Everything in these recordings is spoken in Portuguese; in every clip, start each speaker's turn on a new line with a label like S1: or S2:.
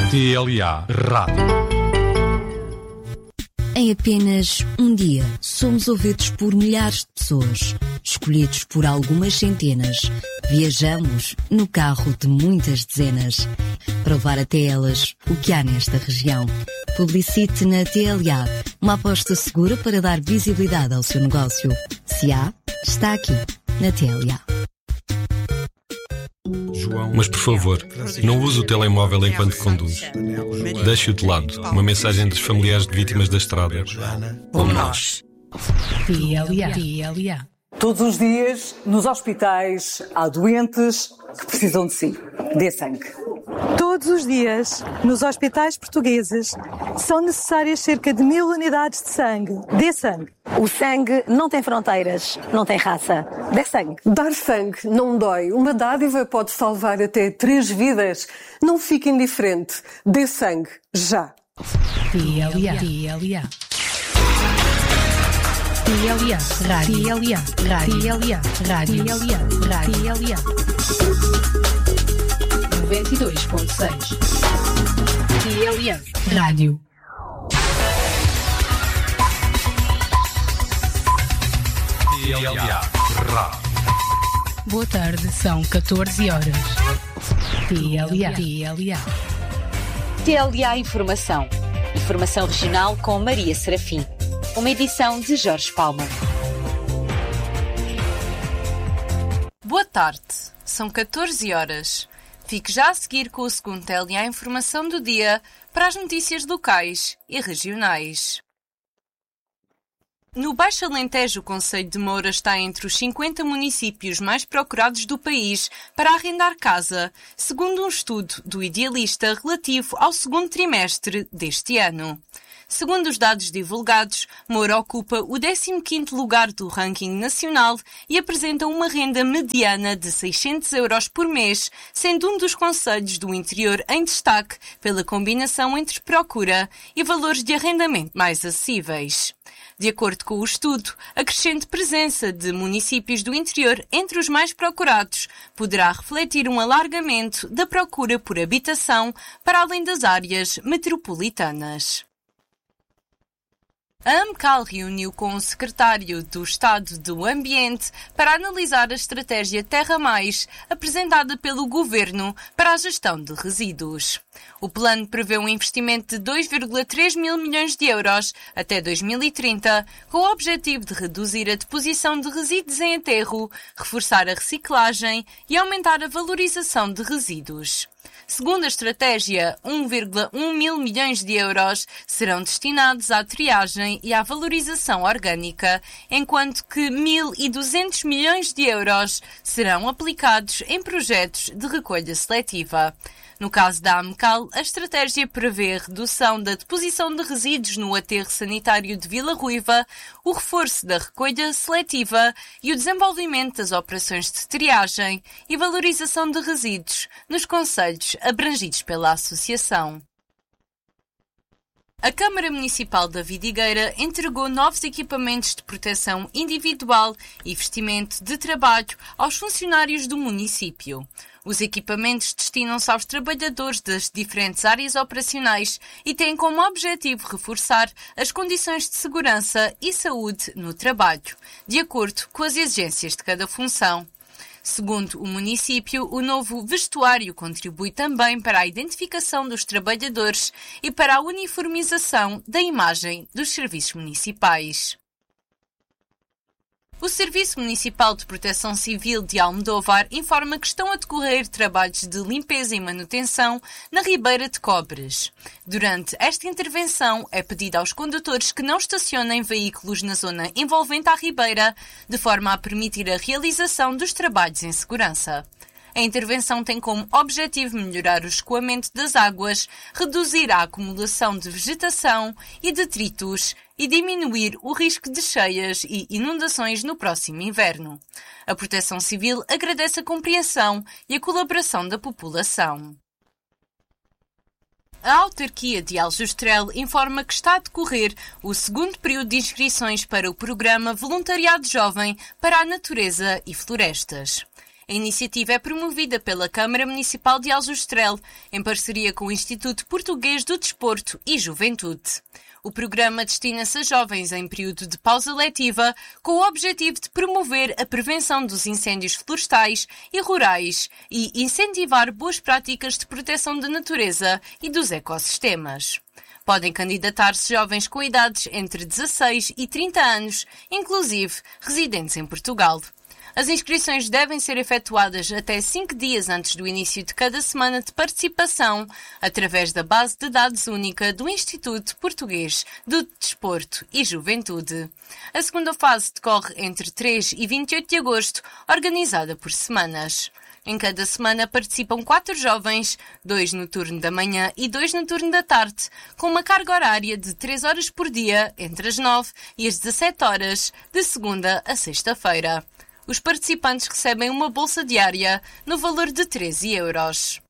S1: TLA Rádio.
S2: Em apenas um dia, somos ouvidos por milhares de pessoas, escolhidos por algumas centenas. Viajamos no carro de muitas dezenas, para levar até elas o que há nesta região. Publicite na TLA, uma aposta segura para dar visibilidade ao seu negócio. Se há, está aqui, na TLA.
S3: Mas, por favor, não use o telemóvel enquanto conduz. Deixe-o de lado. Uma mensagem dos familiares de vítimas da estrada. Como nós.
S4: TLA.
S5: Todos os dias, nos hospitais, há doentes que precisam de si. Dê sangue.
S6: Todos os dias, nos hospitais portugueses, são necessárias cerca de 1000 unidades de sangue. Dê sangue.
S7: O sangue não tem fronteiras, não tem raça. Dê sangue.
S8: Dar sangue não dói. Uma dádiva pode salvar até 3 vidas. Não fique indiferente. Dê sangue. Já.
S4: TLA. Rádio. 92.6 TLA Rádio.
S1: TLA Rádio.
S4: Boa tarde, são 14 horas. TLA.
S9: TLA Informação. Informação regional com Maria Serafim. Uma edição de Jorge Palma.
S10: Boa tarde, são 14 horas. Fique já a seguir com o segundo TLA Informação do dia para as notícias locais e regionais. No Baixo Alentejo, o concelho de Moura está entre os 50 municípios mais procurados do país para arrendar casa, segundo um estudo do Idealista relativo ao segundo trimestre deste ano. Segundo os dados divulgados, Moura ocupa o 15º lugar do ranking nacional e apresenta uma renda mediana de 600 euros por mês, sendo um dos concelhos do interior em destaque pela combinação entre procura e valores de arrendamento mais acessíveis. De acordo com o estudo, a crescente presença de municípios do interior entre os mais procurados poderá refletir um alargamento da procura por habitação para além das áreas metropolitanas. A AMCAL reuniu com o secretário do Estado do Ambiente para analisar a estratégia Terra Mais apresentada pelo Governo para a gestão de resíduos. O plano prevê um investimento de 2,3 mil milhões de euros até 2030, com o objetivo de reduzir a deposição de resíduos em aterro, reforçar a reciclagem e aumentar a valorização de resíduos. Segundo a estratégia, 1,1 mil milhões de euros serão destinados à triagem e à valorização orgânica, enquanto que 1.200 milhões de euros serão aplicados em projetos de recolha seletiva. No caso da AMCAL, a estratégia prevê a redução da deposição de resíduos no aterro sanitário de Vila Ruiva, o reforço da recolha seletiva e o desenvolvimento das operações de triagem e valorização de resíduos nos concelhos abrangidos pela associação. A Câmara Municipal da Vidigueira entregou novos equipamentos de proteção individual e vestimento de trabalho aos funcionários do município. Os equipamentos destinam-se aos trabalhadores das diferentes áreas operacionais e têm como objetivo reforçar as condições de segurança e saúde no trabalho, de acordo com as exigências de cada função. Segundo o município, o novo vestuário contribui também para a identificação dos trabalhadores e para a uniformização da imagem dos serviços municipais. O Serviço Municipal de Proteção Civil de Almodóvar informa que estão a decorrer trabalhos de limpeza e manutenção na Ribeira de Cobres. Durante esta intervenção, é pedido aos condutores que não estacionem veículos na zona envolvente à Ribeira, de forma a permitir a realização dos trabalhos em segurança. A intervenção tem como objetivo melhorar o escoamento das águas, reduzir a acumulação de vegetação e detritos e diminuir o risco de cheias e inundações no próximo inverno. A Proteção Civil agradece a compreensão e a colaboração da população. A autarquia de Aljustrel informa que está a decorrer o segundo período de inscrições para o programa Voluntariado Jovem para a Natureza e Florestas. A iniciativa é promovida pela Câmara Municipal de Aljustrel, em parceria com o Instituto Português do Desporto e Juventude. O programa destina-se a jovens em período de pausa letiva, com o objetivo de promover a prevenção dos incêndios florestais e rurais e incentivar boas práticas de proteção da natureza e dos ecossistemas. Podem candidatar-se jovens com idades entre 16 e 30 anos, inclusive residentes em Portugal. As inscrições devem ser efetuadas até 5 dias antes do início de cada semana de participação, através da base de dados única do Instituto Português do Desporto e Juventude. A segunda fase decorre entre 3 e 28 de agosto, organizada por semanas. Em cada semana participam 4 jovens, 2 no turno da manhã e 2 no turno da tarde, com uma carga horária de 3 horas por dia, entre as 9 e as 17 horas, de segunda a sexta-feira. Os participantes recebem uma bolsa diária no valor de 13 euros.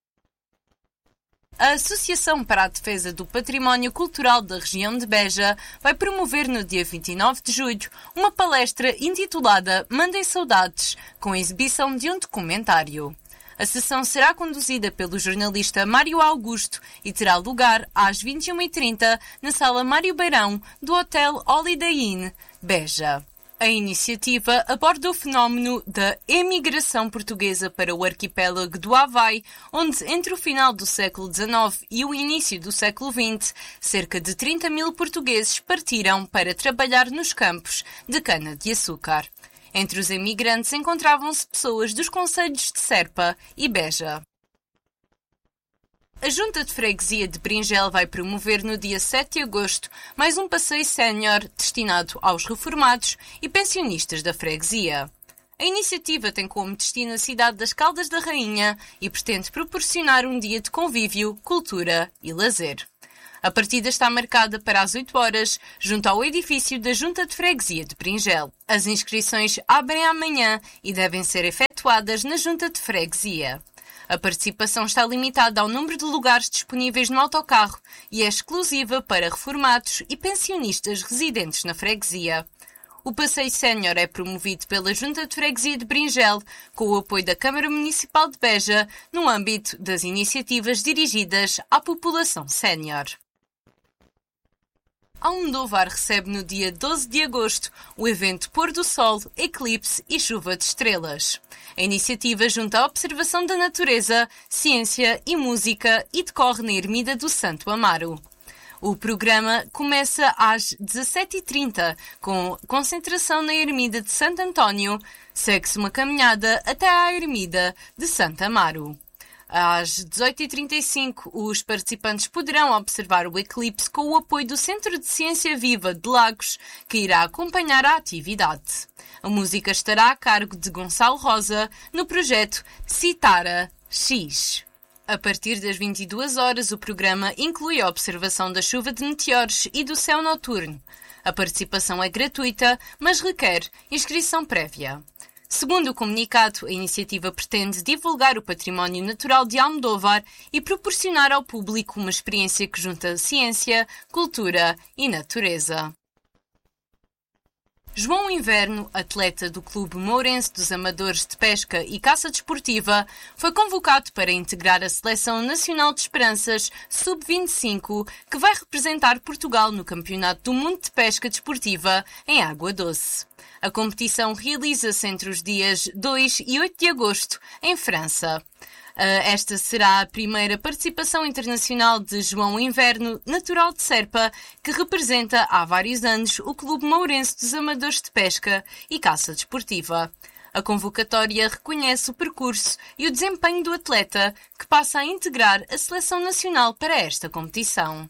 S10: A Associação para a Defesa do Património Cultural da região de Beja vai promover no dia 29 de julho uma palestra intitulada Mandem Saudades, com a exibição de um documentário. A sessão será conduzida pelo jornalista Mário Augusto e terá lugar às 21h30 na Sala Mário Beirão do Hotel Holiday Inn, Beja. A iniciativa aborda o fenómeno da emigração portuguesa para o arquipélago do Havaí, onde entre o final do século XIX e o início do século XX, cerca de 30 mil portugueses partiram para trabalhar nos campos de cana-de-açúcar. Entre os emigrantes encontravam-se pessoas dos concelhos de Serpa e Beja. A Junta de Freguesia de Bringel vai promover no dia 7 de agosto mais um passeio sénior destinado aos reformados e pensionistas da freguesia. A iniciativa tem como destino a cidade das Caldas da Rainha e pretende proporcionar um dia de convívio, cultura e lazer. A partida está marcada para as 8 horas, junto ao edifício da Junta de Freguesia de Bringel. As inscrições abrem amanhã e devem ser efetuadas na Junta de Freguesia. A participação está limitada ao número de lugares disponíveis no autocarro e é exclusiva para reformados e pensionistas residentes na freguesia. O passeio sénior é promovido pela Junta de Freguesia de Bringel, com o apoio da Câmara Municipal de Beja, no âmbito das iniciativas dirigidas à população sénior. Almodóvar recebe no dia 12 de agosto o evento Pôr do Sol, Eclipse e Chuva de Estrelas. A iniciativa junta a observação da natureza, ciência e música e decorre na Ermida do Santo Amaro. O programa começa às 17h30, com concentração na Ermida de Santo António. Segue-se uma caminhada até à Ermida de Santo Amaro. Às 18h35, os participantes poderão observar o eclipse com o apoio do Centro de Ciência Viva de Lagos, que irá acompanhar a atividade. A música estará a cargo de Gonçalo Rosa, no projeto Citara X. A partir das 22 horas, o programa inclui a observação da chuva de meteoros e do céu noturno. A participação é gratuita, mas requer inscrição prévia. Segundo o comunicado, a iniciativa pretende divulgar o património natural de Almodóvar e proporcionar ao público uma experiência que junta ciência, cultura e natureza. João Inverno, atleta do Clube Mourense dos Amadores de Pesca e Caça Desportiva, foi convocado para integrar a Seleção Nacional de Esperanças Sub-25, que vai representar Portugal no Campeonato do Mundo de Pesca Desportiva em Água Doce. A competição realiza-se entre os dias 2 e 8 de agosto, em França. Esta será a primeira participação internacional de João Inverno, natural de Serpa, que representa há vários anos o Clube Mourense dos Amadores de Pesca e Caça Desportiva. A convocatória reconhece o percurso e o desempenho do atleta, que passa a integrar a seleção nacional para esta competição.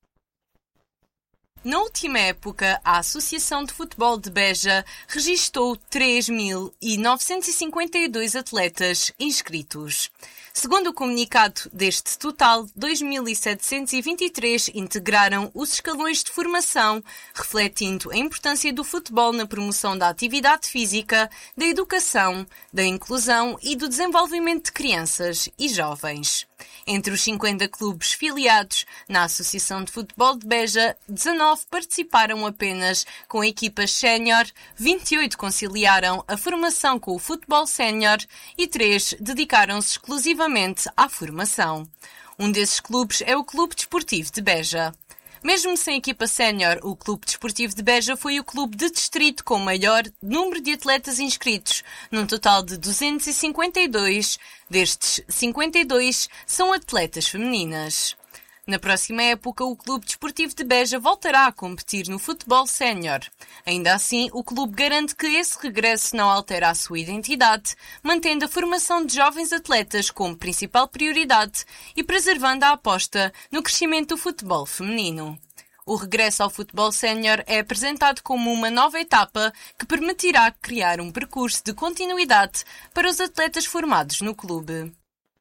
S10: Na última época, a Associação de Futebol de Beja registou 3.952 atletas inscritos. Segundo o comunicado, deste total, 2.723 integraram os escalões de formação, refletindo a importância do futebol na promoção da atividade física, da educação, da inclusão e do desenvolvimento de crianças e jovens. Entre os 50 clubes filiados na Associação de Futebol de Beja, 19 participaram apenas com equipas sénior, 28 conciliaram a formação com o futebol sénior e 3 dedicaram-se exclusivamente à formação. Um desses clubes é o Clube Desportivo de Beja. Mesmo sem equipa sénior, o Clube Desportivo de Beja foi o clube de distrito com o maior número de atletas inscritos, num total de 252. Destes, 52 são atletas femininas. Na próxima época, o Clube Desportivo de Beja voltará a competir no futebol sénior. Ainda assim, o clube garante que esse regresso não altera a sua identidade, mantendo a formação de jovens atletas como principal prioridade e preservando a aposta no crescimento do futebol feminino. O regresso ao futebol sénior é apresentado como uma nova etapa que permitirá criar um percurso de continuidade para os atletas formados no clube.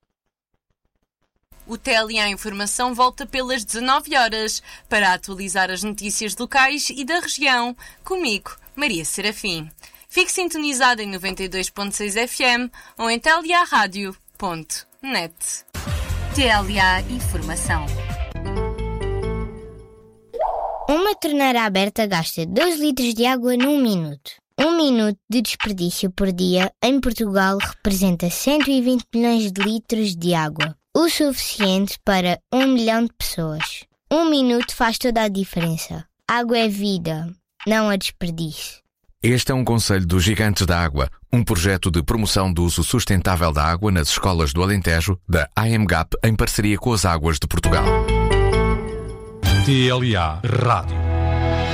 S10: O TLA Informação volta pelas 19 horas para atualizar as notícias locais e da região. Comigo, Maria Serafim. Fique sintonizado em 92.6 FM ou em tlarradio.net.
S9: TLA Informação.
S11: Uma torneira aberta gasta 2 litros de água num minuto. 1 minuto de desperdício por dia em Portugal representa 120 milhões de litros de água. O suficiente para 1 milhão de pessoas. 1 minuto faz toda a diferença. Água é vida, não a desperdício.
S12: Este é um conselho dos Gigantes da Água, um projeto de promoção do uso sustentável da água nas escolas do Alentejo, da AMGAP, em parceria com as Águas de Portugal.
S1: TLA Rádio.